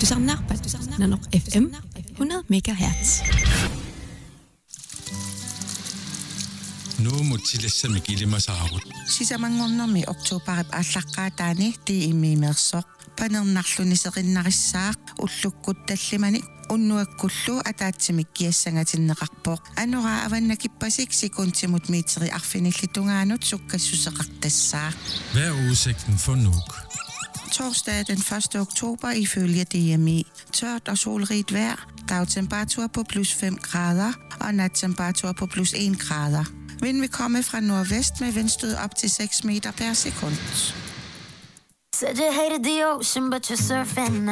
Tusanarpat Nanok FM 100 MHz. Nu mutilassa mikilimasaarut. Sisamangornermi oktoberip allaqaataani tiimiimersoq panernnarluniserinnarissaaq ullukkut tallimani unnuakkullu ataatsimik kiassangatinneqarpoq anora avannakippasik sekuntimut metri arfinillitungaanut sukkassuseqartassaaq. Hvad er udsigten for Nuuk? Torsdag den 1. oktober ifølge DMI. Tørt og solrigt vejr. Dagtemperatur på plus 5 grader og nattemperatur på plus 1 grader. Vind vil komme fra nordvest med vindstød op til 6 meter per sekund. Said you hated the ocean, but you're surfing